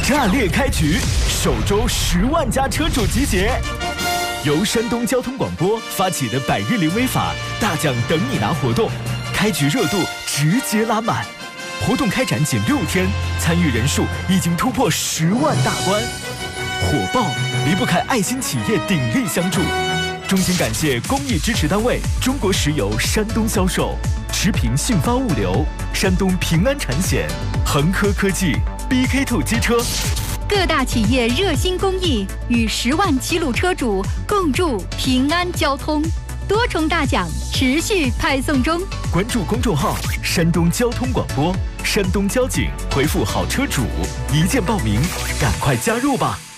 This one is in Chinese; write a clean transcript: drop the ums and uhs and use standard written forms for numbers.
炸裂开局，首周10万家车主集结。由山东交通广播发起的百日零违法大奖等你拿活动，开局热度直接拉满。活动开展仅6天，参与人数已经突破10万大关，火爆离不开爱心企业鼎力相助。衷心感谢公益支持单位中国石油山东销售、驰平信发物流、山东平安产险、恒科科技、BK2 机车。 各大企业热心公益，与10万齐鲁车主共筑平安交通。多重大奖持续派送中， 关注公众号“山东交通广播”、“山东交警”，回复“好车主”，一键报名，赶快加入吧！